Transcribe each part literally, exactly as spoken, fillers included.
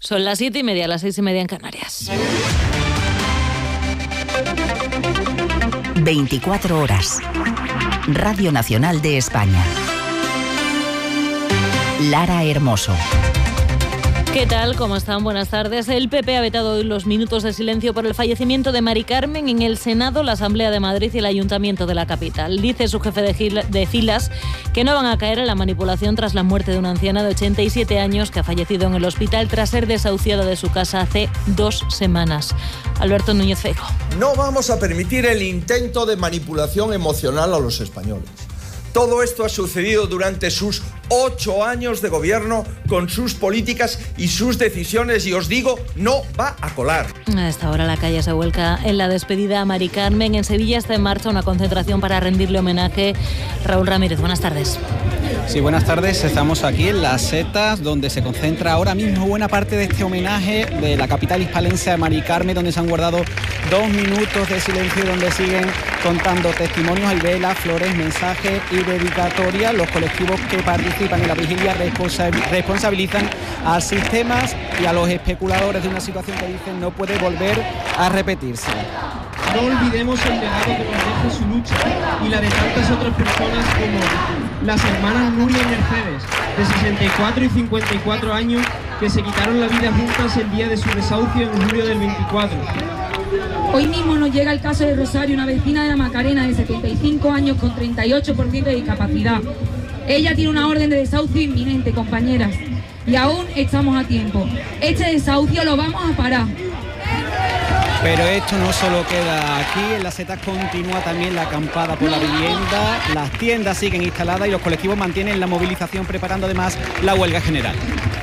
Son las siete y media, las seis y media en Canarias. veinticuatro horas. Radio Nacional de España. Lara Hermoso. ¿Qué tal? ¿Cómo están? Buenas tardes. El P P ha vetado hoy los minutos de silencio por el fallecimiento de Mari Carmen en el Senado, la Asamblea de Madrid y el Ayuntamiento de la capital. Dice su jefe de, gila, de filas que no van a caer en la manipulación tras la muerte de una anciana de ochenta y siete años que ha fallecido en el hospital tras ser desahuciada de su casa hace dos semanas. Alberto Núñez Feijóo. No vamos a permitir el intento de manipulación emocional a los españoles. Todo esto ha sucedido durante sus ocho años de gobierno, con sus políticas y sus decisiones, y os digo, no va a colar. A esta hora la calle se vuelca en la despedida a Mari Carmen. En Sevilla está en marcha una concentración para rendirle homenaje. Raúl Ramírez, buenas tardes. Sí, buenas tardes. Estamos aquí en Las Setas, donde se concentra ahora mismo buena parte de este homenaje de la capital hispalense a Mari Carmen, donde se han guardado dos minutos de silencio, donde siguen contando testimonios. Hay velas, flores, mensajes y dedicatorias. Los colectivos que participan en la vigilia responsabilizan a sistemas y a los especuladores de una situación que dicen no puede volver a repetirse. No olvidemos el legado que nos deja su lucha y la de tantas otras personas como las hermanas Nuria y Mercedes, de sesenta y cuatro y cincuenta y cuatro años, que se quitaron la vida juntas el día de su desahucio en julio del veinticuatro. Hoy mismo nos llega el caso de Rosario, una vecina de la Macarena de setenta y cinco años con treinta y ocho por ciento de discapacidad. Ella tiene una orden de desahucio inminente, compañeras, y aún estamos a tiempo. Este desahucio lo vamos a parar. Pero esto no solo queda aquí, en Las Setas continúa también la acampada por la vivienda, las tiendas siguen instaladas y los colectivos mantienen la movilización, preparando además la huelga general.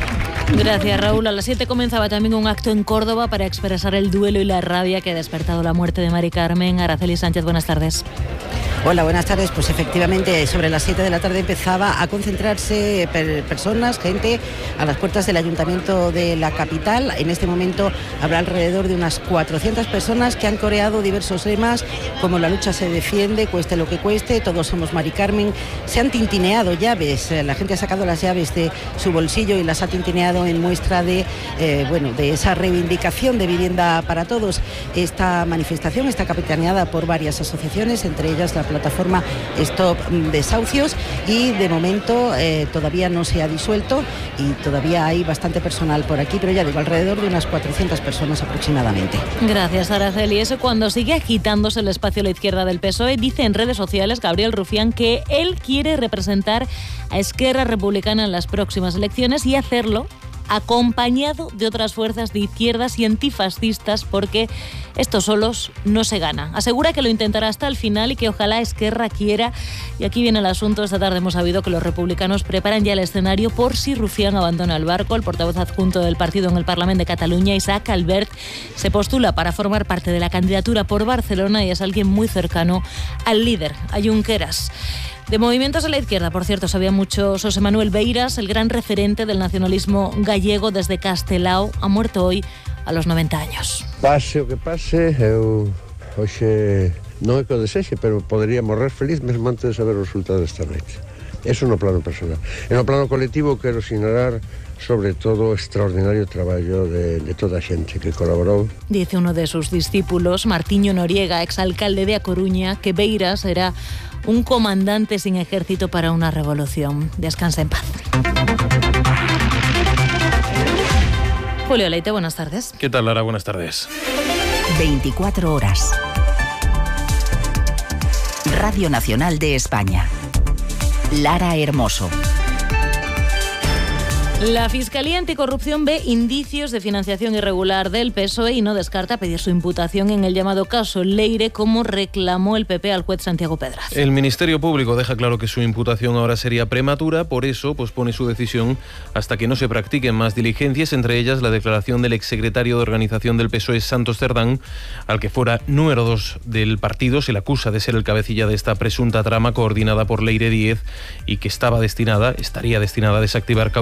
Gracias, Raúl. A las siete comenzaba también un acto en Córdoba para expresar el duelo y la rabia que ha despertado la muerte de Mari Carmen. Araceli Sánchez, buenas tardes. Hola, buenas tardes. Pues efectivamente, sobre las siete de la tarde empezaba a concentrarse per personas, gente, a las puertas del Ayuntamiento de la capital. En este momento habrá alrededor de unas cuatrocientas personas que han coreado diversos lemas, como la lucha se defiende, cueste lo que cueste, todos somos Mari Carmen. Se han tintineado llaves, la gente ha sacado las llaves de su bolsillo y las ha tintineado en muestra de, eh, bueno, de esa reivindicación de vivienda para todos. Esta manifestación está capitaneada por varias asociaciones, entre ellas la plataforma Stop Desahucios, y de momento eh, todavía no se ha disuelto y todavía hay bastante personal por aquí, pero ya digo, alrededor de unas cuatrocientas personas aproximadamente. Gracias, Araceli. Eso cuando sigue agitándose el espacio a la izquierda del P S O E, dice en redes sociales Gabriel Rufián que él quiere representar a Esquerra Republicana en las próximas elecciones y hacerlo acompañado de otras fuerzas de izquierdas y antifascistas, porque estos solos no se gana. Asegura que lo intentará hasta el final y que ojalá Esquerra quiera. Y aquí viene el asunto. Esta tarde hemos sabido que los republicanos preparan ya el escenario por si Rufián abandona el barco. El portavoz adjunto del partido en el Parlamento de Cataluña, Isaac Albert, se postula para formar parte de la candidatura por Barcelona y es alguien muy cercano al líder, a Junqueras. De movimientos a la izquierda, por cierto, sabía mucho José Manuel Beiras, el gran referente del nacionalismo gallego desde Castelao. Ha muerto hoy a los noventa años. Pase o que pase, eu hoxe non é que o desexe, pero podería morrer feliz mesmo antes de saber o resultado desta noite. Eso no plano personal. En o plano colectivo quero sinalar sobre todo o extraordinario traballo de, de toda a xente que colaborou. Dice uno de sus discípulos, Martiño Noriega, exalcalde de A Coruña, que Beiras era un comandante sin ejército para una revolución. Descansa en paz. Julio Leite, buenas tardes. ¿Qué tal, Lara? Buenas tardes. veinticuatro horas. Radio Nacional de España. Lara Hermoso. La Fiscalía Anticorrupción ve indicios de financiación irregular del P S O E y no descarta pedir su imputación en el llamado caso Leire, como reclamó el P P al juez Santiago Pedraz. El Ministerio Público deja claro que su imputación ahora sería prematura, por eso pospone su decisión hasta que no se practiquen más diligencias, entre ellas la declaración del exsecretario de organización del P S O E, Santos Cerdán, al que fuera número dos del partido. Se le acusa de ser el cabecilla de esta presunta trama coordinada por Leire Díez y que estaba destinada, estaría destinada a desactivar causas judiciales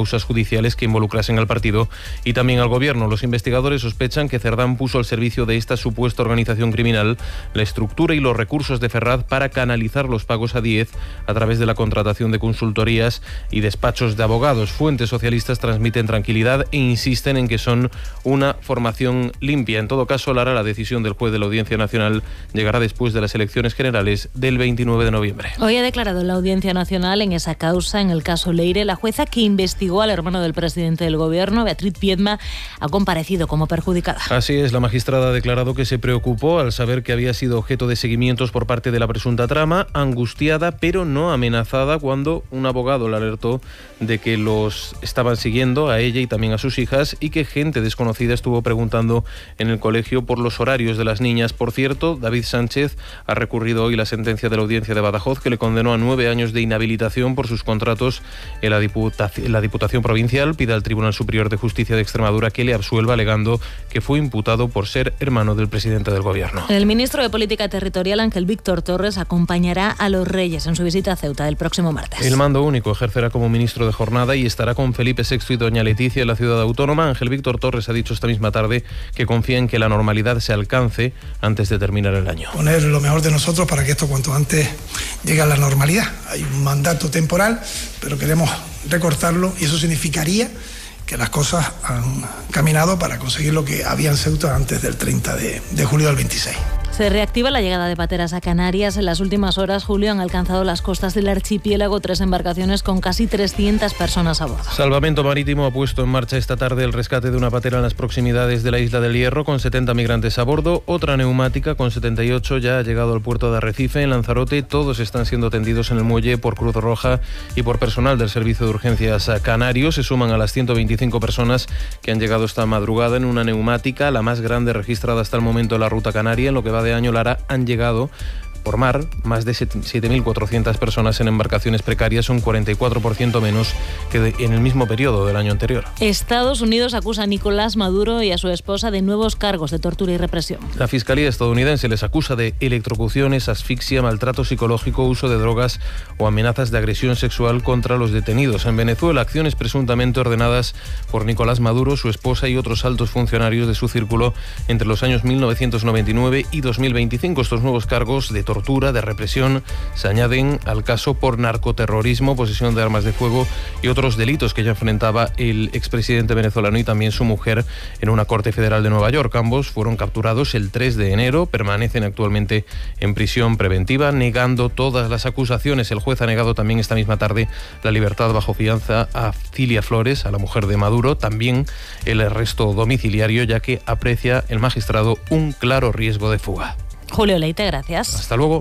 policiales que involucrasen al partido y también al gobierno. Los investigadores sospechan que Cerdán puso al servicio de esta supuesta organización criminal la estructura y los recursos de Ferraz para canalizar los pagos a Díez a través de la contratación de consultorías y despachos de abogados. Fuentes socialistas transmiten tranquilidad e insisten en que son una formación limpia. En todo caso, Lara, la decisión del juez de la Audiencia Nacional llegará después de las elecciones generales del veintinueve de noviembre. Hoy ha declarado en la Audiencia Nacional en esa causa, en el caso Leire, la jueza que investigó al hermano del presidente del Gobierno, Beatriz Viedma, ha comparecido como perjudicada. Así es, la magistrada ha declarado que se preocupó al saber que había sido objeto de seguimientos por parte de la presunta trama, angustiada pero no amenazada cuando un abogado le alertó de que los estaban siguiendo a ella y también a sus hijas y que gente desconocida estuvo preguntando en el colegio por los horarios de las niñas. Por cierto, David Sánchez ha recurrido hoy la sentencia de la Audiencia de Badajoz que le condenó a nueve años de inhabilitación por sus contratos en la Diputación, en la Diputación Provincial. Pide al Tribunal Superior de Justicia de Extremadura que le absuelva, alegando que fue imputado por ser hermano del presidente del Gobierno. El ministro de Política Territorial, Ángel Víctor Torres, acompañará a los Reyes en su visita a Ceuta el próximo martes. El mando único ejercerá como ministro de jornada y estará con Felipe sexto y doña Leticia en la ciudad autónoma. Ángel Víctor Torres ha dicho esta misma tarde que confía en que la normalidad se alcance antes de terminar el año. Poner lo mejor de nosotros para que esto cuanto antes llegue a la normalidad. Hay un mandato temporal, pero queremos recortarlo y eso significaría que las cosas han caminado para conseguir lo que había en Ceuta antes del treinta de julio del veintiséis. Se reactiva la llegada de pateras a Canarias. En las últimas horas, Julio, han alcanzado las costas del archipiélago tres embarcaciones con casi trescientas personas a bordo. Salvamento Marítimo ha puesto en marcha esta tarde el rescate de una patera en las proximidades de la Isla del Hierro con setenta migrantes a bordo. Otra neumática con setenta y ocho ya ha llegado al puerto de Arrecife, en Lanzarote. Todos están siendo atendidos en el muelle por Cruz Roja y por personal del Servicio de Urgencias Canario. Se suman a las ciento veinticinco personas que han llegado esta madrugada en una neumática, la más grande registrada hasta el momento en la ruta canaria. En lo que va de año, Lara, han llegado por mar más de siete mil cuatrocientas personas en embarcaciones precarias, un cuarenta y cuatro por ciento menos que de, en el mismo periodo del año anterior. Estados Unidos acusa a Nicolás Maduro y a su esposa de nuevos cargos de tortura y represión. La Fiscalía estadounidense les acusa de electrocuciones, asfixia, maltrato psicológico, uso de drogas o amenazas de agresión sexual contra los detenidos. En Venezuela, acciones presuntamente ordenadas por Nicolás Maduro, su esposa y otros altos funcionarios de su círculo entre los años mil novecientos noventa y nueve y dos mil veinticinco. Estos nuevos cargos de tortura tortura, de represión, se añaden al caso por narcoterrorismo, posesión de armas de fuego y otros delitos que ya enfrentaba el expresidente venezolano y también su mujer en una corte federal de Nueva York. Ambos fueron capturados el tres de enero, permanecen actualmente en prisión preventiva, negando todas las acusaciones. El juez ha negado también esta misma tarde la libertad bajo fianza a Cilia Flores, a la mujer de Maduro, también el arresto domiciliario, ya que aprecia el magistrado un claro riesgo de fuga. Julio Leite, gracias. Hasta luego.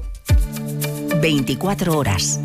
veinticuatro horas.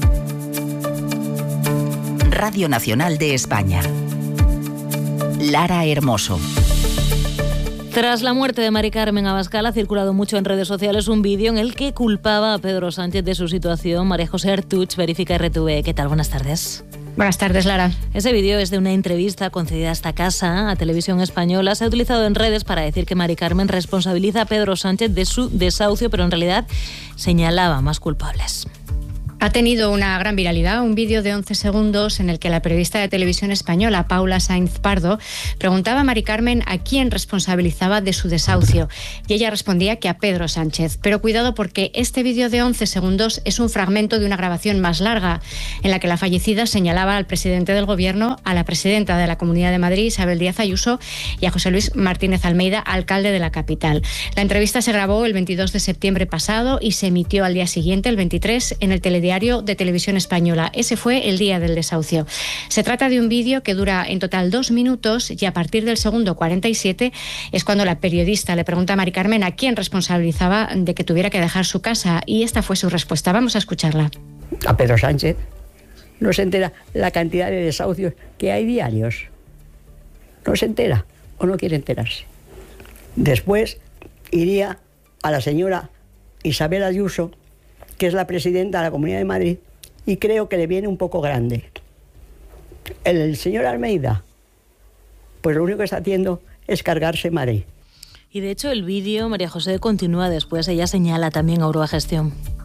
Radio Nacional de España. Lara Hermoso. Tras la muerte de Mari Carmen Abascal, ha circulado mucho en redes sociales un vídeo en el que culpaba a Pedro Sánchez de su situación. María José Artuch, Verifica R T V. ¿Qué tal? Buenas tardes. Buenas tardes, Lara. Ese vídeo es de una entrevista concedida a esta casa, a Televisión Española. Se ha utilizado en redes para decir que Mari Carmen responsabiliza a Pedro Sánchez de su desahucio, pero en realidad señalaba más culpables. Ha tenido una gran viralidad un vídeo de once segundos en el que la periodista de Televisión Española, Paula Sainz Pardo, preguntaba a Mari Carmen a quién responsabilizaba de su desahucio y ella respondía que a Pedro Sánchez. Pero cuidado, porque este vídeo de once segundos es un fragmento de una grabación más larga en la que la fallecida señalaba al presidente del Gobierno, a la presidenta de la Comunidad de Madrid, Isabel Díaz Ayuso, y a José Luis Martínez Almeida, alcalde de la capital. La entrevista se grabó el veintidós de septiembre pasado y se emitió al día siguiente, el veintitrés, en el telediario de Televisión Española. Ese fue el día del desahucio. Se trata de un vídeo que dura en total dos minutos y a partir del segundo cuarenta y siete es cuando la periodista le pregunta a Mari Carmen a quién responsabilizaba de que tuviera que dejar su casa, y esta fue su respuesta. Vamos a escucharla. A Pedro Sánchez. No se entera la cantidad de desahucios que hay diarios. No se entera o no quiere enterarse. Después iría a la señora Isabel Ayuso, que es la presidenta de la Comunidad de Madrid, y creo que le viene un poco grande. El señor Almeida, pues lo único que está haciendo es cargarse Madrid. Y de hecho el vídeo, María José, continúa después. Ella señala también a Urbagestión.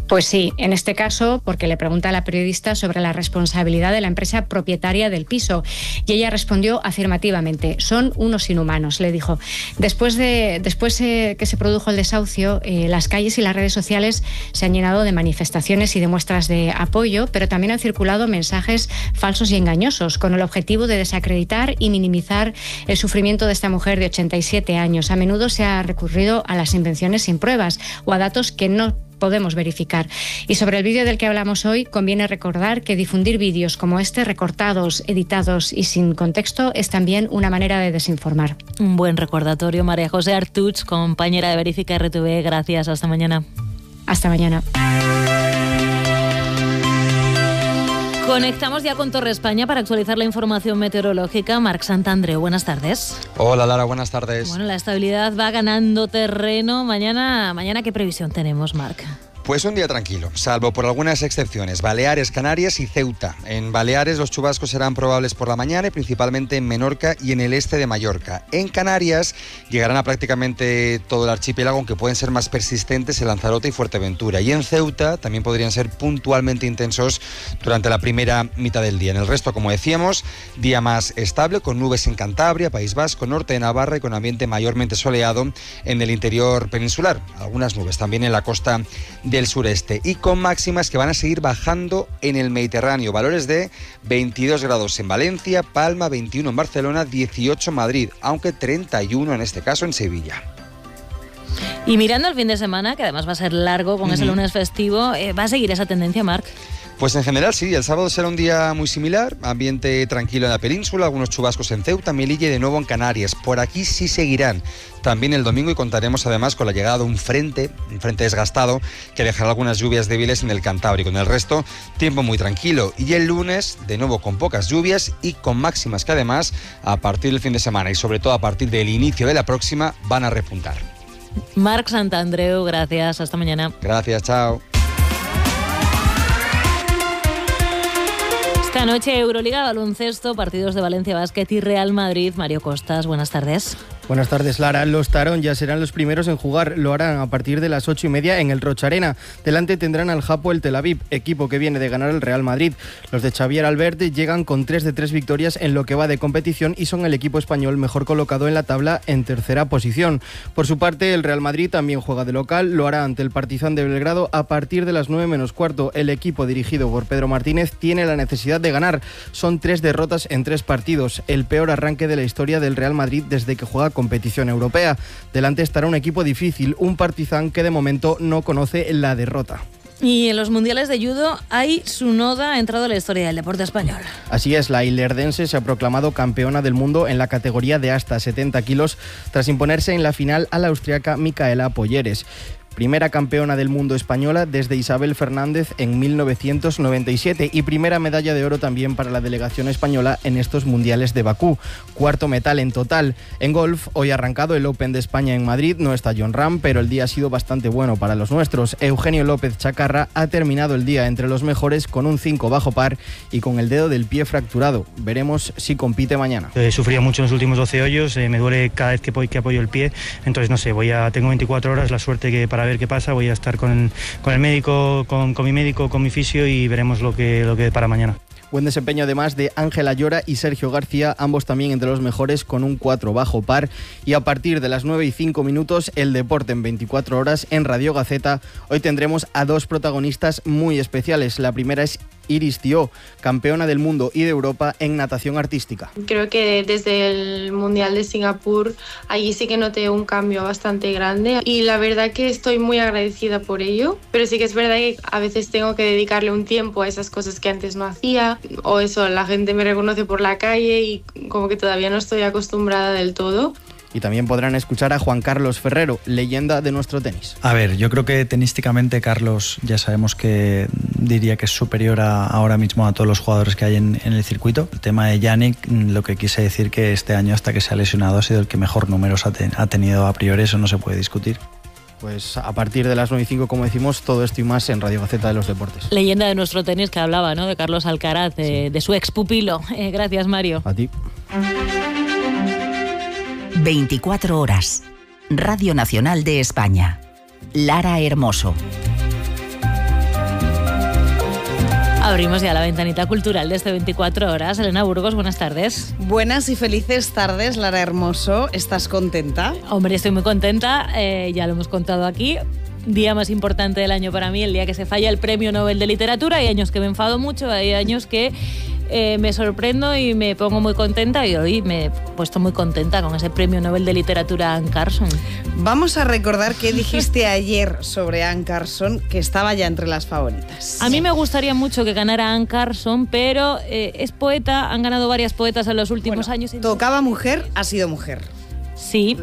Pues sí, en este caso, porque le pregunta a la periodista sobre la responsabilidad de la empresa propietaria del piso y ella respondió afirmativamente. Son unos inhumanos, le dijo. Después de después eh, que se produjo el desahucio, eh, las calles y las redes sociales se han llenado de manifestaciones y de muestras de apoyo, pero también han circulado mensajes falsos y engañosos con el objetivo de desacreditar y minimizar el sufrimiento de esta mujer de ochenta y siete años. A menudo se ha recurrido a las invenciones sin pruebas o a datos que no podemos verificar. Y sobre el vídeo del que hablamos hoy, conviene recordar que difundir vídeos como este, recortados, editados y sin contexto, es también una manera de desinformar. Un buen recordatorio, María José Artuch, compañera de Verifica R T V. Gracias, hasta mañana. Hasta mañana. Conectamos ya con Torre España para actualizar la información meteorológica. Marc Santandreu, buenas tardes. Hola Lara, buenas tardes. Bueno, la estabilidad va ganando terreno. Mañana, mañana ¿qué previsión tenemos, Marc? Pues un día tranquilo, salvo por algunas excepciones. Baleares, Canarias y Ceuta. En Baleares los chubascos serán probables por la mañana y principalmente en Menorca y en el este de Mallorca. En Canarias llegarán a prácticamente todo el archipiélago, aunque pueden ser más persistentes en Lanzarote y Fuerteventura. Y en Ceuta también podrían ser puntualmente intensos durante la primera mitad del día. En el resto, como decíamos, día más estable, con nubes en Cantabria, País Vasco, norte de Navarra y con ambiente mayormente soleado en el interior peninsular. Algunas nubes también en la costa de del sureste y con máximas que van a seguir bajando en el Mediterráneo. Valores de veintidós grados en Valencia, Palma, veintiuno en Barcelona, dieciocho en Madrid, aunque treinta y uno en este caso en Sevilla. Y mirando el fin de semana, que además va a ser largo con uh-huh. ese lunes festivo, eh, ¿va a seguir esa tendencia, Marc? Pues en general sí, el sábado será un día muy similar, ambiente tranquilo en la península, algunos chubascos en Ceuta, Melilla y de nuevo en Canarias. Por aquí sí seguirán también el domingo y contaremos además con la llegada de un frente, un frente desgastado que dejará algunas lluvias débiles en el Cantábrico. En el resto, tiempo muy tranquilo. Y el lunes, de nuevo con pocas lluvias y con máximas que además a partir del fin de semana y sobre todo a partir del inicio de la próxima van a repuntar. Marc Santandreu, gracias, hasta mañana. Gracias, chao. Esta noche Euroliga Baloncesto, partidos de Valencia Basket y Real Madrid. Mario Costas, buenas tardes. Buenas tardes, Lara. Los Tarón ya serán los primeros en jugar. Lo harán a partir de las ocho y media en el Rocha Arena. Delante tendrán al Japo el Tel Aviv, equipo que viene de ganar el Real Madrid. Los de Xavier Albert llegan con tres de tres victorias en lo que va de competición y son el equipo español mejor colocado en la tabla en tercera posición. Por su parte, el Real Madrid también juega de local. Lo hará ante el Partizan de Belgrado a partir de las nueve menos cuarto. El equipo dirigido por Pedro Martínez tiene la necesidad de ganar. Son tres derrotas en tres partidos. El peor arranque de la historia del Real Madrid desde que juega competición europea. Delante estará un equipo difícil, un Partizan que de momento no conoce la derrota. Y en los mundiales de judo, Ai Tsunoda ha entrado en la historia del deporte español. Así es, la ilerdense se ha proclamado campeona del mundo en la categoría de hasta setenta kilos tras imponerse en la final a la austriaca Micaela Polleres. Primera campeona del mundo española desde Isabel Fernández en mil novecientos noventa y siete y primera medalla de oro también para la delegación española en estos mundiales de Bakú. Cuarto metal en total. En golf, hoy ha arrancado el Open de España en Madrid. No está Jon Rahm, pero el día ha sido bastante bueno para los nuestros. Eugenio López Chacarra ha terminado el día entre los mejores con un cinco bajo par y con el dedo del pie fracturado. Veremos si compite mañana. He sufrido mucho en los últimos doce hoyos, eh, me duele cada vez que, que apoyo el pie, entonces no sé, voy a, tengo veinticuatro horas, la suerte que para a ver qué pasa, voy a estar con, con el médico, con, con mi médico, con mi fisio y veremos lo que, lo que para mañana. Buen desempeño además de Ángela Llora y Sergio García, ambos también entre los mejores con un cuatro bajo par. Y a partir de las nueve y cinco minutos, el deporte en veinticuatro horas en Radio Gaceta. Hoy tendremos a dos protagonistas muy especiales. La primera es Iris Thió, campeona del mundo y de Europa en natación artística. Creo que desde el Mundial de Singapur, allí sí que noté un cambio bastante grande y la verdad que estoy muy agradecida por ello, pero sí que es verdad que a veces tengo que dedicarle un tiempo a esas cosas que antes no hacía, o eso, la gente me reconoce por la calle y como que todavía no estoy acostumbrada del todo. Y también podrán escuchar a Juan Carlos Ferrero, leyenda de nuestro tenis. A ver, yo creo que tenísticamente Carlos ya sabemos que diría que es superior a, ahora mismo a todos los jugadores que hay en, en el circuito. El tema de Yannick, lo que quise decir que este año hasta que se ha lesionado ha sido el que mejor números ha, ten, ha tenido a priori, eso no se puede discutir. Pues a partir de las nueve y cinco, como decimos, todo esto y más en Radio Gaceta de los Deportes. Leyenda de nuestro tenis que hablaba, ¿no?, de Carlos Alcaraz, de, sí. de su expupilo. Eh, gracias, Mario. A ti. veinticuatro horas. Radio Nacional de España. Lara Hermoso. Abrimos ya la ventanita cultural de este veinticuatro horas. Elena Burgos, buenas tardes. Buenas y felices tardes, Lara Hermoso. ¿Estás contenta? Hombre, estoy muy contenta. Eh, ya lo hemos contado aquí. Día más importante del año para mí, el día que se falla el Premio Nobel de Literatura. Hay años que me enfado mucho, hay años que eh, me sorprendo y me pongo muy contenta, y hoy me he puesto muy contenta con ese Premio Nobel de Literatura a Anne Carson. Vamos a recordar qué dijiste ayer sobre Anne Carson, que estaba ya entre las favoritas. A mí me gustaría mucho que ganara Anne Carson, pero eh, es poeta, han ganado varias poetas en los últimos bueno, años. Tocaba mujer, ha sido mujer. Sí.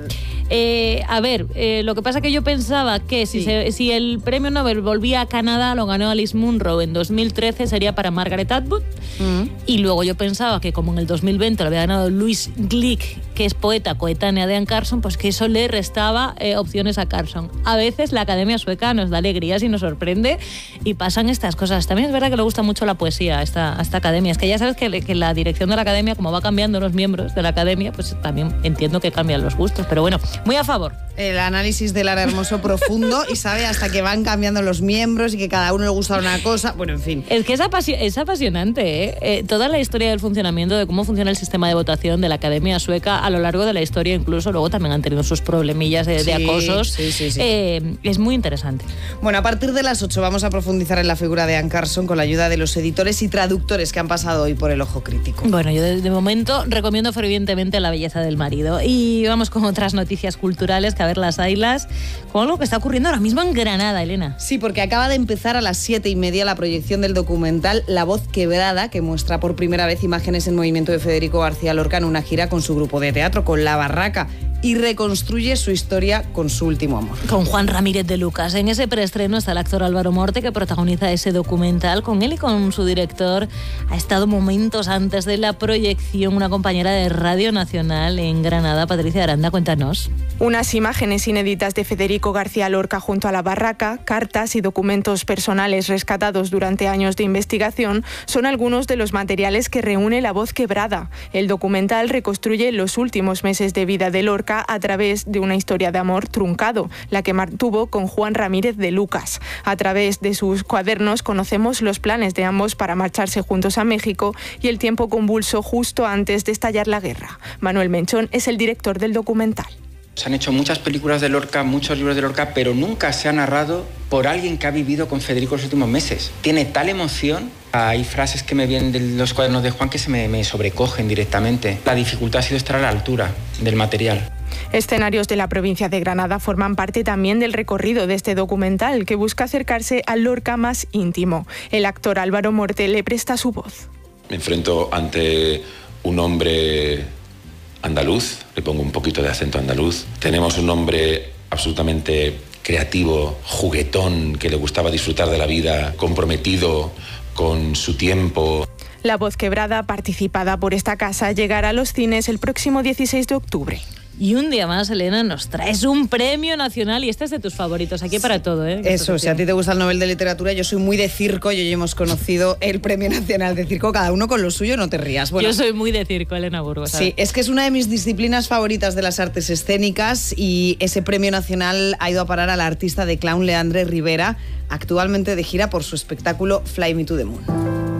Eh, a ver, eh, lo que pasa es que yo pensaba que si, sí. se, si el premio Nobel volvía a Canadá, lo ganó Alice Munro en dos mil trece, sería para Margaret Atwood. Mm. Y luego yo pensaba que como en el dos mil veinte lo había ganado Louise Glück, que es poeta coetánea de Anne Carson, pues que eso le restaba eh, opciones a Carson. A veces la Academia Sueca nos da alegrías y nos sorprende y pasan estas cosas. También es verdad que le gusta mucho la poesía a esta, a esta academia. Es que ya sabes que, que la dirección de la academia, como va cambiando los miembros de la academia, pues también entiendo que cambian los gustos. Pero bueno, muy a favor. El análisis de Lara Hermoso profundo y sabe hasta que van cambiando los miembros y que cada uno le gusta una cosa. Bueno, en fin. Es que es, apasio es apasionante, ¿eh? Eh, toda la historia del funcionamiento, de cómo funciona el sistema de votación de la Academia Sueca a lo largo de la historia, incluso luego también han tenido sus problemillas de, sí, de acosos. Sí, sí, sí. Eh, es muy interesante. Bueno, a partir de las ocho vamos a profundizar en la figura de Anne Carson con la ayuda de los editores y traductores que han pasado hoy por el ojo crítico. Bueno, yo de, de momento recomiendo fervientemente La belleza del marido. Y vamos con otras noticias culturales, que a ver las haylas, con algo que está ocurriendo ahora mismo en Granada, Elena. Sí, porque acaba de empezar a las siete y media la proyección del documental La voz quebrada, que muestra por primera vez imágenes en movimiento de Federico García Lorca en una gira con su grupo de teatro, con La Barraca, y reconstruye su historia con su último amor. Con Juan Ramírez de Lucas. En ese preestreno está el actor Álvaro Morte, que protagoniza ese documental. Con él y con su director ha estado momentos antes de la proyección una compañera de Radio Nacional en Granada, Patricia Aranda. Cuéntanos. Unas imágenes inéditas de Federico García Lorca junto a La Barraca, cartas y documentos personales rescatados durante años de investigación son algunos de los materiales que reúne La voz quebrada. El documental reconstruye los últimos meses de vida de Lorca a través de una historia de amor truncado, la que mantuvo con Juan Ramírez de Lucas. A través de sus cuadernos conocemos los planes de ambos para marcharse juntos a México y el tiempo convulso justo antes de estallar la guerra. Manuel Menchón es el director del documental. Se han hecho muchas películas de Lorca, muchos libros de Lorca, pero nunca se ha narrado por alguien que ha vivido con Federico los últimos meses. Tiene tal emoción. Hay frases que me vienen de los cuadernos de Juan que se me, me sobrecogen directamente. La dificultad ha sido estar a la altura del material. Escenarios de la provincia de Granada forman parte también del recorrido de este documental, que busca acercarse al Lorca más íntimo. El actor Álvaro Morte le presta su voz. Me enfrento ante un hombre andaluz, le pongo un poquito de acento andaluz. Tenemos un hombre absolutamente creativo, juguetón, que le gustaba disfrutar de la vida, comprometido con su tiempo. La voz quebrada, participada por esta casa, llegará a los cines el próximo dieciséis de octubre. Y un día más, Elena, nos traes un premio nacional y este es de tus favoritos, aquí para todo, ¿eh? Eso, si a ti te gusta el Nobel de Literatura, yo soy muy de circo y hoy hemos conocido el Premio Nacional de Circo, cada uno con lo suyo, no te rías. Bueno, yo soy muy de circo, Elena Burgos. Sí, es que es una de mis disciplinas favoritas de las artes escénicas y ese Premio Nacional ha ido a parar a la artista de clown Leandre Rivera, actualmente de gira por su espectáculo Fly Me to the Moon.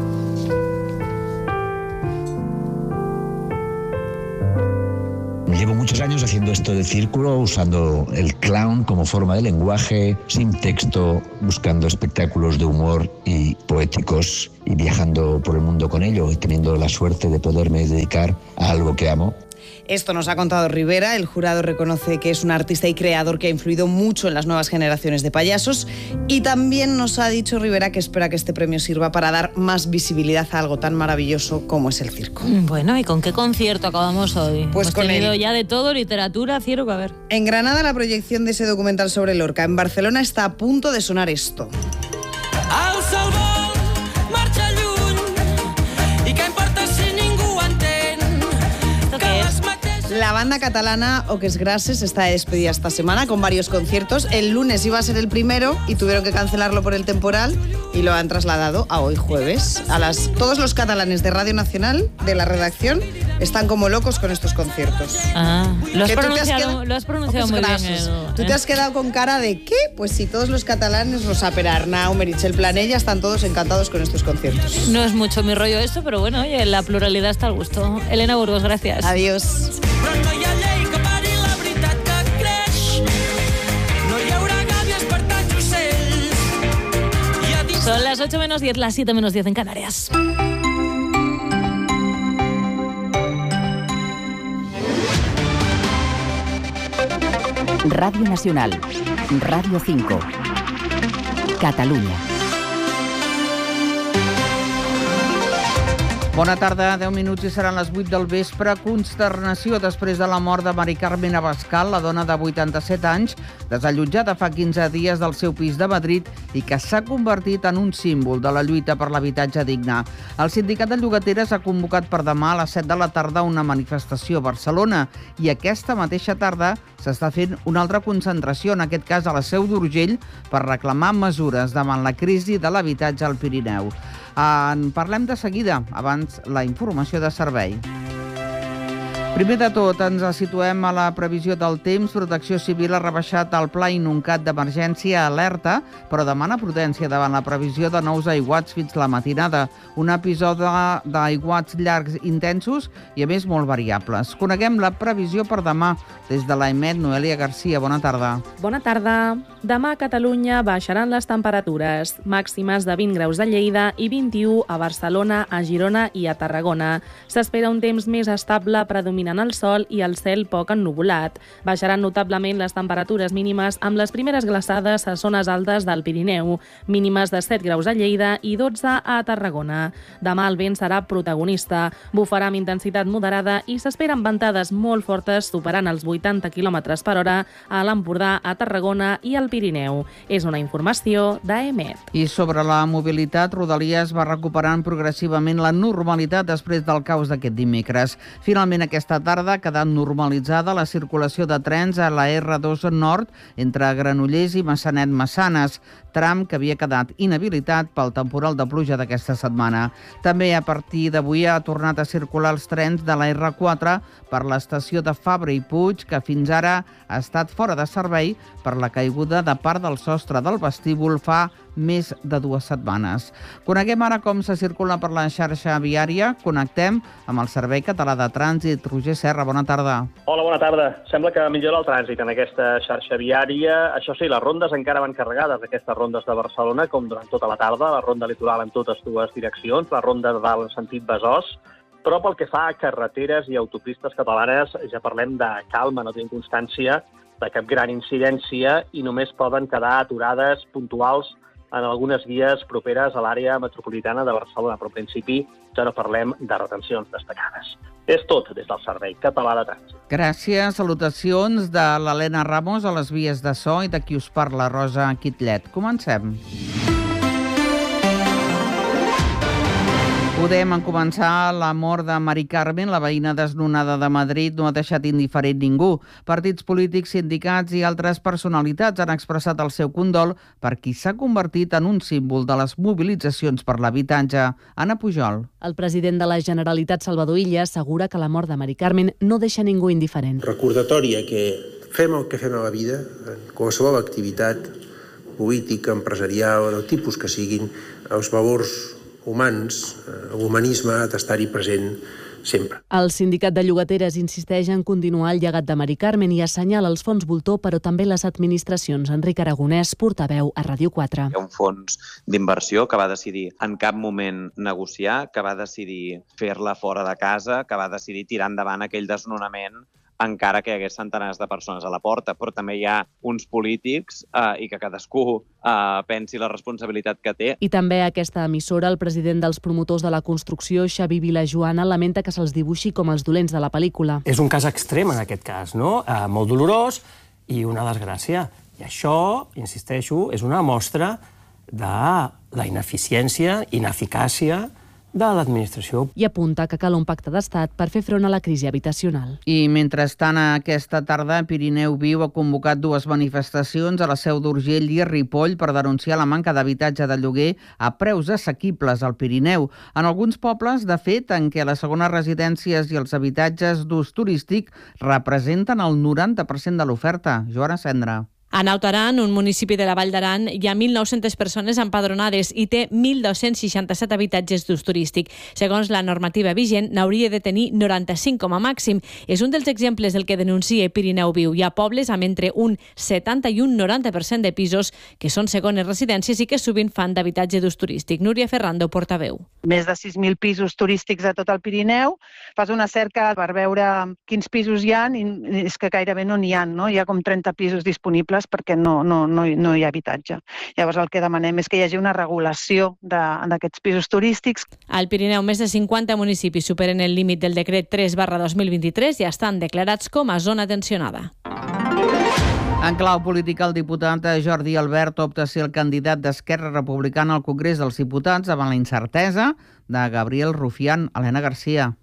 Llevo muchos años haciendo esto de círculo, usando el clown como forma de lenguaje, sin texto, buscando espectáculos de humor y poéticos y viajando por el mundo con ello y teniendo la suerte de poderme dedicar a algo que amo. Esto nos ha contado Rivera. El jurado reconoce que es un artista y creador que ha influido mucho en las nuevas generaciones de payasos. Y también nos ha dicho Rivera que espera que este premio sirva para dar más visibilidad a algo tan maravilloso como es el circo. Bueno, ¿y con qué concierto acabamos hoy? Pues Hemos con tenido el... ya de todo, literatura, circo, a ver. En Granada la proyección de ese documental sobre Lorca. En Barcelona está a punto de sonar esto. Al salvor, marxa lluny, i què importa si ningú entén? ¿Esto qué es? La banda catalana Oques Grasses está de despedida esta semana con varios conciertos. El lunes iba a ser el primero y tuvieron que cancelarlo por el temporal y lo han trasladado a hoy jueves. A las, todos los catalanes de Radio Nacional, de la redacción, están como locos con estos conciertos. Ah, lo has Que tú te has pronunciado, quedado- lo has pronunciado Ojos muy grasos. bien. Edu, Tú ¿eh? te has quedado con cara de ¿qué? Pues si todos los catalanes, Rosa Perarnau, Meritxell Planella, están todos encantados con estos conciertos. No es mucho mi rollo esto, pero bueno, oye, la pluralidad está al gusto. Elena Burgos, gracias. Adiós. Però no hi ha llei que pari la veritat que creix. No hi haurà gàbies per tants ocells. I a dins... Son las ocho menos diez, las siete menos diez en Canarias. Radio Nacional, Radio cinco, Catalunya. Bona tarda, deu minuts i seran les vuit del vespre. Consternació després de la mort de Mari Carmen Abascal, la dona de vuitanta-set anys, desallotjada fa quinze dies del seu pis de Madrid i que s'ha convertit en un símbol de la lluita per l'habitatge digne. El sindicat de llogateres ha convocat per demà a les set de la tarda una manifestació a Barcelona i aquesta mateixa tarda s'està fent una altra concentració, en aquest cas a la Seu d'Urgell, per reclamar mesures davant la crisi de l'habitatge al Pirineu. En parlem de seguida, abans la informació de servei. Primer de tot, ens situem a la previsió del temps. Protecció Civil ha rebaixat el pla inuncat d'emergència a alerta, però demana prudència davant la previsió de nous aiguats fins la matinada. Un episodi d'aiguats llargs intensos i, a més, molt variables. Coneguem la previsió per demà. Des de l'A E M E T, Noelia Garcia, bona tarda. Bona tarda. Demà a Catalunya baixaran les temperatures, màximes de vint graus a Lleida i vint-i-u a Barcelona, a Girona i a Tarragona. S'espera un temps més estable, predominant el sol i el cel poc ennuvolat. Baixaran notablement les temperatures mínimes amb les primeres glaçades a zones altes del Pirineu, mínimes de set graus a Lleida i dotze a Tarragona. Demà el vent serà protagonista, bufarà amb intensitat moderada i s'esperen ventades molt fortes superant els vuitanta quilòmetres per hora a l'Empordà, a Tarragona i al Pirineu. És una informació d'A E M E T. I sobre la mobilitat, Rodalies va recuperant progressivament la normalitat després del caos d'aquest dimecres. Finalment, aquesta tarda ha quedat normalitzada la circulació de trens a la erre dos Nord entre Granollers i Massanet-Massanes, tram que havia quedat inhabilitat pel temporal de pluja d'aquesta setmana. També a partir d'avui ha tornat a circular els trens de la erre quatre per l'estació de Fabra i Puig, que fins ara ha estat fora de servei per la caiguda de part del sostre del vestíbul fa més de dues setmanes. Coneguem ara com se circula per la xarxa viària. Connectem amb el Servei Català de Trànsit. Roger Serra, bona tarda. Hola, bona tarda. Sembla que millora el trànsit en aquesta xarxa viària. Això sí, les rondes encara van carregades, aquestes rondes de Barcelona, com durant tota la tarda, la ronda litoral en totes dues direccions, la ronda de dalt en sentit Besòs, però pel que fa a carreteres i autopistes catalanes ja parlem de calma, no tenim constància de cap gran incidència i només poden quedar aturades puntuals en algunes vies properes a l'àrea metropolitana de Barcelona, però en principi ja no parlem de retencions destacades. És tot des del Servei Català de Trànsit. Gràcies, salutacions de l'Helena Ramos a les vies de so i de qui us parla, Rosa Quitlet. Comencem. Podem començar. La mort de Mari Carmen, la veïna desnonada de Madrid, no ha deixat indiferent ningú. Partits polítics, sindicats i altres personalitats han expressat el seu condol per qui s'ha convertit en un símbol de les mobilitzacions per l'habitatge. Anna Pujol. El president de la Generalitat, Salvador Illa, assegura que la mort de Mari Carmen no deixa ningú indiferent. Recordatòria que fem el que fem a la vida, en qualsevol activitat política, empresarial, del tipus que siguin, els valors humans, l'humanisme ha d'estar-hi present sempre. El sindicat de llogateres insisteix en continuar el llegat de Mari Carmen i assenyala els fons voltor, però també les administracions. Enric Aragonès, portaveu a Ràdio quatre. Hi ha un fons d'inversió que va decidir en cap moment negociar, que va decidir fer-la fora de casa, que va decidir tirar endavant aquell desnonament encara que hi hagués centenars de persones a la porta, però també hi ha uns polítics eh, i que cadascú eh, pensi la responsabilitat que té. I també a aquesta emissora, el president dels promotors de la construcció, Xavi Vilajoana, lamenta que se'ls dibuixi com els dolents de la pel·lícula. És un cas extrem en aquest cas, no? Eh, molt dolorós i una desgràcia. I això, insisteixo, és una mostra de la ineficiència, ineficàcia de l'administració. I apunta que cal un pacte d'estat per fer front a la crisi habitacional. I mentrestant, aquesta tarda, Pirineu Viu ha convocat dues manifestacions a la Seu d'Urgell i a Ripoll per denunciar la manca d'habitatge de lloguer a preus assequibles al Pirineu. En alguns pobles, de fet, en què les segones residències i els habitatges d'ús turístic representen el noranta per cent de l'oferta. Joana Cendra. A Naut Aran, un municipi de la Vall d'Aran, hi ha mil nou-centes persones empadronades i té mil dos-cents seixanta-set habitatges d'ús turístic. Segons la normativa vigent, n'hauria de tenir noranta-cinc com a màxim. És un dels exemples del que denuncia Pirineu Viu. Hi ha pobles amb entre un setanta i un noranta per cent de pisos que són segones residències i que sovint fan d'habitatge d'ús turístic. Núria Ferrando, portaveu. Més de sis mil pisos turístics a tot el Pirineu. Fas una cerca per veure quins pisos hi ha i és que gairebé no n'hi ha, no? Hi ha com trenta pisos disponibles perquè no, no, no, no hi ha habitatge. Llavors el que demanem és que hi hagi una regulació d'aquests pisos turístics. Al Pirineu, més de cinquanta municipis superen el límit del decret tres barra dos mil vint-i-tres i estan declarats com a zona tensionada. En clau política, el diputat Jordi Albert opta a ser el candidat d'Esquerra Republicana al Congrés dels Diputats davant la incertesa de Gabriel Rufián. Helena Garcia.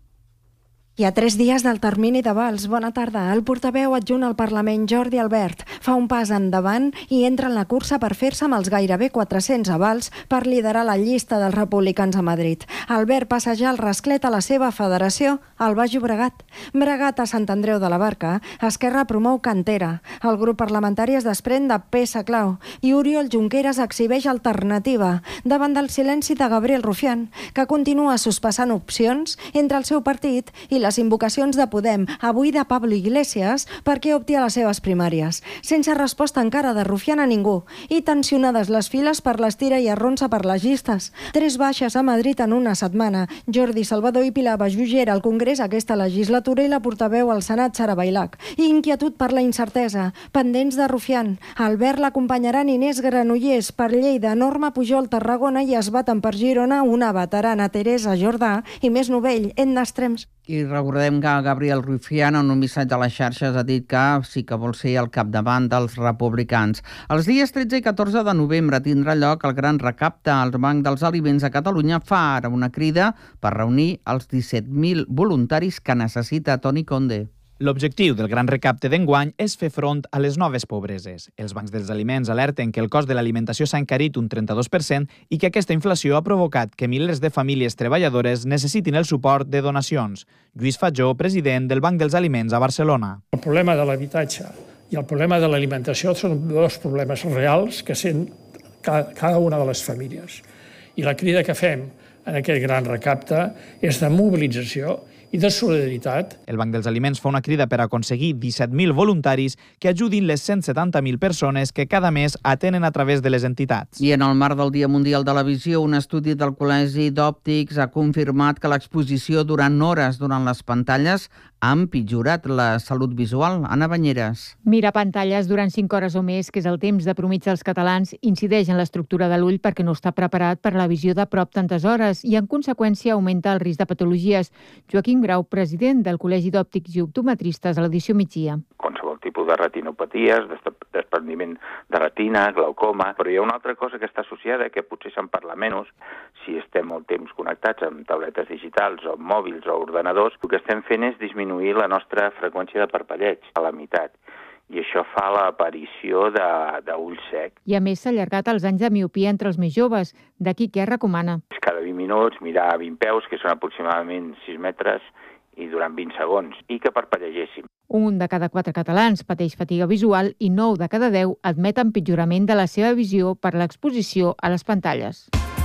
Hi ha tres dies del termini d'avals. Bona tarda. El portaveu adjunt al Parlament, Jordi Albert, fa un pas endavant i entra en la cursa per fer-se amb els gairebé quatre-cents avals per liderar la llista dels republicans a Madrid. Albert passa ja el rasclet a la seva federació, el Baix Llobregat. Bregat a Sant Andreu de la Barca, Esquerra promou Cantera. El grup parlamentari es desprèn de peça clau i Oriol Junqueras exhibeix alternativa davant del silenci de Gabriel Rufián, que continua sospesant opcions entre el seu partit i la les invocacions de Podem, avui de Pablo Iglesias, perquè opti a les seves primàries. Sense resposta encara de Rufián a ningú i tensionades les files per l'estira i arronsa per les llistes. Tres baixes a Madrid en una setmana. Jordi Salvador i Pilar Bajugera al Congrés aquesta legislatura i la portaveu al Senat, Sara Bailac. I inquietud per la incertesa. Pendents de Rufián. Albert l'acompanyaran Inés Granollers per Lleida, Norma Pujol, Tarragona i es baten per Girona una veterana, Teresa Jordà, i més novell, Edna Estrems. I recordem que Gabriel Rufián, en un missatge a les xarxes, ha dit que sí que vol ser al capdavant dels republicans. Els dies tretze i catorze de novembre tindrà lloc el gran recapte. El Banc dels Aliments a Catalunya fa ara una crida per reunir els disset mil voluntaris que necessita Toni Conde. L'objectiu del gran recapte d'enguany és fer front a les noves pobreses. Els bancs dels aliments alerten que el cost de l'alimentació s'ha encarit un trenta-dos per cent i que aquesta inflació ha provocat que milers de famílies treballadores necessitin el suport de donacions. Lluís Fatjó, president del Banc dels Aliments a Barcelona. El problema de l'habitatge i el problema de l'alimentació són dos problemes reals que sent cada una de les famílies. I la crida que fem en aquest gran recapte és de mobilització i de solidaritat. El Banc dels Aliments fa una crida per aconseguir disset mil voluntaris que ajudin les cent setanta mil persones que cada mes atenen a través de les entitats. I en el marc del Dia Mundial de la Visió, un estudi del Col·legi d'Òptics ha confirmat que l'exposició durant hores durant les pantalles ha empitjorat la salut visual. Anna Banyeres. Mirar pantalles durant cinc hores o més, que és el temps de promig dels catalans, incideix en l'estructura de l'ull perquè no està preparat per la visió de prop tantes hores i, en conseqüència, augmenta el risc de patologies. Joaquim Grau, president del Col·legi d'Òptics i Optometristes, a l'edició migdia. Qualsevol tipus de retinopaties, desprendiment de retina, glaucoma, però hi ha una altra cosa que està associada, que potser se'n parla menys, si estem molt temps connectats amb tabletes digitals o mòbils o ordenadors, el que estem fent és disminuir la nostra freqüència de parpelleig a la meitat. I això fa l'aparició d'ull sec. I a més s'ha allargat els anys de miopia entre els més joves. D'aquí què recomana? Cada vint minuts mirar vint peus, que són aproximadament sis metres, i durant vint segons, i que parpellegéssim. Un de cada quatre catalans pateix fatiga visual i nou de cada deu admet empitjorament de la seva visió per l'exposició a les pantalles.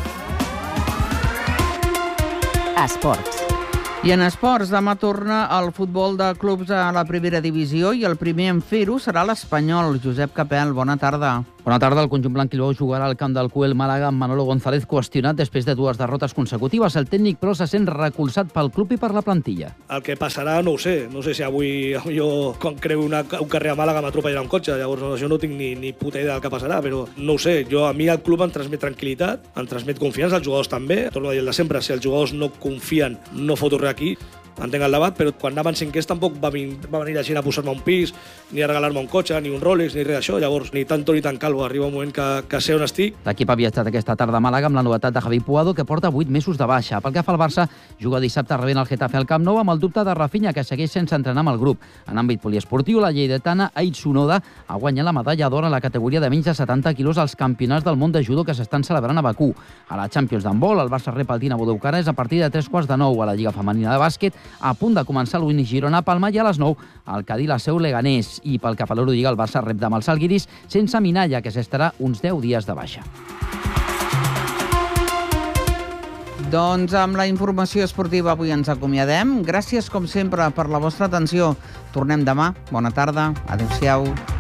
Esports. I en esports, demà torna el futbol de clubs a la primera divisió i el primer en fer-ho serà l'Espanyol. Josep Capel, bona tarda. Bona tarda. El conjunt blanquilbou jugarà al camp del Q L Màlaga amb Manolo González qüestionat després de dues derrotes consecutives. El tècnic, però, se sent recolzat pel club i per la plantilla. El que passarà no ho sé. No sé si avui jo, quan creu una, un carrer a Màlaga, m'atropellarà un cotxe. Llavors, jo no tinc ni, ni puta idea del que passarà, però no ho sé. Jo, a mi el club em transmet tranquil·litat, em transmet confiança, els jugadors també. Torno a dir el de sempre, si els jugadors no confien, no foto res aquí. entenc el debat, però quan anava en cinquers tampoc va venir, va venir la gent a posar-me un pis, ni a regalar-me un cotxe, ni un Rolex, ni res d'això. Llavors, ni tanto ni tan calvo. Arriba un moment que, que sé on estic. L'equip ha viatjat aquesta tarda a Màlaga amb la novetat de Javi Puado, que porta vuit mesos de baixa. Pel que fa al Barça, juga dissabte rebent el Getafe al Camp Nou amb el dubte de Rafinha, que segueix sense entrenar amb el grup. En àmbit poliesportiu, la lleidatana Ait Sunoda ha guanyat la medalla d'or en la categoria de menys de setanta quilos als campionats del món de judo que s'estan celebrant a Bakú. A la Champions d'handbol, el Barça rep el Dinamo d'Bucarest a partir de tres quarts de nou. A la Lliga Femenina de Bàsquet, a punt de començar l'Uni Girona Palma, i a les nou el Cadí la Seu Leganés. I pel que fa a l'Eurolliga, el Barça rep demà el Salguiris sense Minalla, que s'estarà uns deu dies de baixa. Doncs amb la informació esportiva avui ens acomiadem. Gràcies, com sempre, per la vostra atenció. Tornem demà. Bona tarda. Adéu-siau.